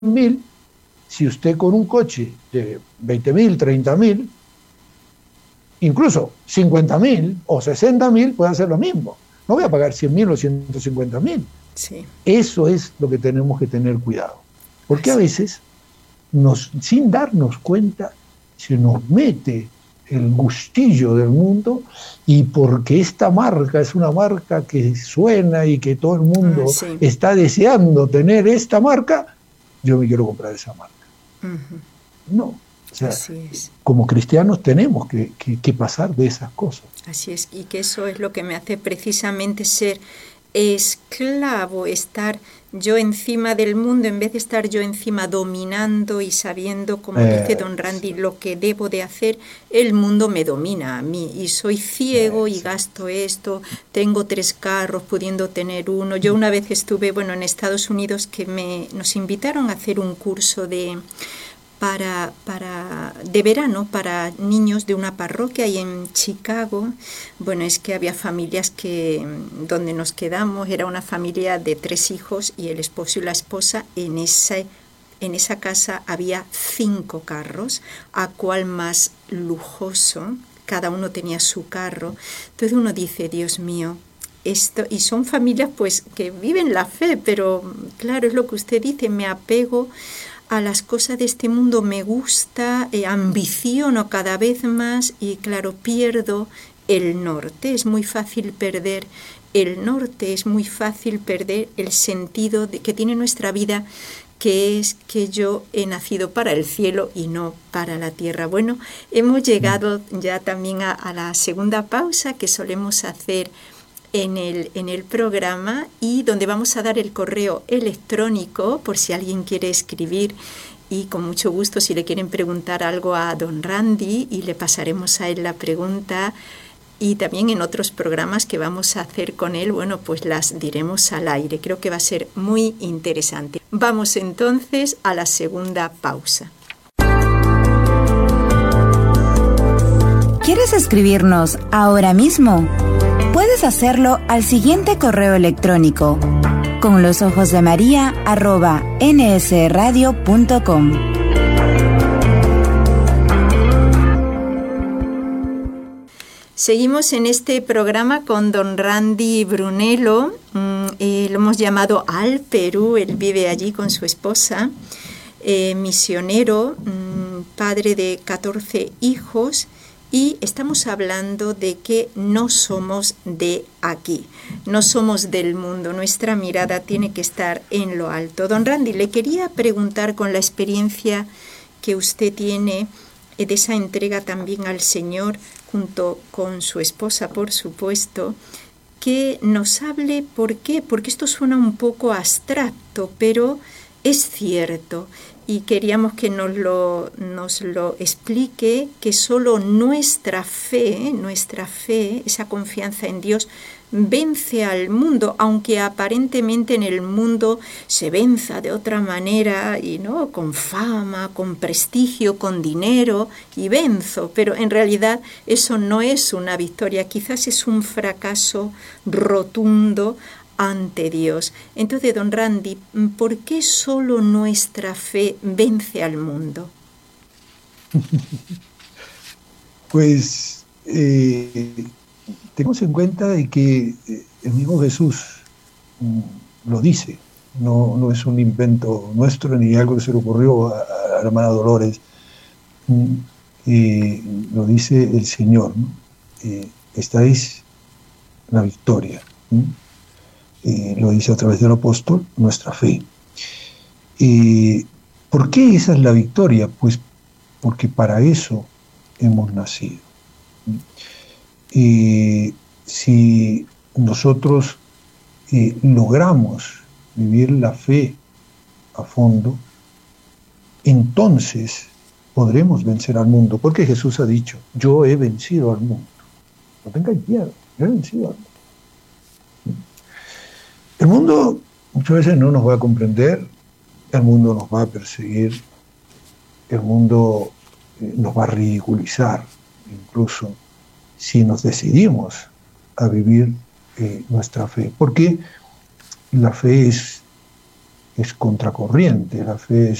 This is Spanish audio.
100.000, si usted con un coche de 20.000, 30.000, incluso 50.000 o 60.000 puede hacer lo mismo. No voy a pagar 100.000 o 150.000. Sí. Eso es lo que tenemos que tener cuidado. Porque a Así. veces, sin darnos cuenta, se nos mete el gustillo del mundo, y porque esta marca es una marca que suena y que todo el mundo Sí. está deseando tener esta marca, yo me quiero comprar esa marca. No, o sea, Así es. como cristianos tenemos que pasar de esas cosas. Así es, y que eso es lo que me hace precisamente ser esclavo, estar yo encima del mundo en vez de estar yo encima dominando y sabiendo, como dice don Randy, lo que debo de hacer. El mundo me domina a mí y soy ciego y gasto esto, tengo 3 carros pudiendo tener uno. Yo una vez estuve, en Estados Unidos, que nos invitaron a hacer un curso de verano para niños de una parroquia ahí en Chicago. Bueno, es que había familias donde nos quedamos, era una familia de 3 hijos y el esposo y la esposa. En esa casa había 5 carros, a cual más lujoso, cada uno tenía su carro. Entonces uno dice, Dios mío, esto, y son familias pues que viven la fe, pero claro, es lo que usted dice, me apego a las cosas de este mundo, me gusta, ambiciono cada vez más y claro, pierdo el norte. Es muy fácil perder el norte, es muy fácil perder el sentido que tiene nuestra vida, que es que yo he nacido para el cielo y no para la tierra. Bueno, hemos llegado ya también a la segunda pausa que solemos hacer en el programa, y donde vamos a dar el correo electrónico por si alguien quiere escribir, y con mucho gusto si le quieren preguntar algo a don Randy y le pasaremos a él la pregunta, y también en otros programas que vamos a hacer con él, pues las diremos al aire. Creo que va a ser muy interesante. Vamos entonces a la segunda pausa. ¿Quieres escribirnos ahora mismo? Puedes hacerlo al siguiente correo electrónico: conlosojosdemaria@nsradio.com. Seguimos en este programa con don Randy Brunello. Lo hemos llamado al Perú. Él vive allí con su esposa, misionero, padre de 14 hijos. Y estamos hablando de que no somos de aquí, no somos del mundo, nuestra mirada tiene que estar en lo alto. Don Randy, le quería preguntar, con la experiencia que usted tiene de esa entrega también al Señor, junto con su esposa, por supuesto, que nos hable por qué, porque esto suena un poco abstracto, pero es cierto. Y queríamos que nos lo explique, que solo nuestra fe, esa confianza en Dios, vence al mundo, aunque aparentemente en el mundo se venza de otra manera, y no con fama, con prestigio, con dinero, y venzo, pero en realidad eso no es una victoria, quizás es un fracaso rotundo ante Dios. Entonces, don Randy, ¿por qué solo nuestra fe vence al mundo? Pues tengamos en cuenta de que el mismo Jesús lo dice, no es un invento nuestro ni algo que se le ocurrió a la hermana Dolores, lo dice el Señor, ¿no? Esta es la victoria, ¿no? Lo dice a través del apóstol, nuestra fe. ¿Por qué esa es la victoria? Pues porque para eso hemos nacido. Si nosotros logramos vivir la fe a fondo, entonces podremos vencer al mundo, porque Jesús ha dicho, yo he vencido al mundo. No tengáis miedo, yo he vencido al mundo. El mundo muchas veces no nos va a comprender, el mundo nos va a perseguir, el mundo nos va a ridiculizar, incluso si nos decidimos a vivir nuestra fe, porque la fe es es contracorriente, la fe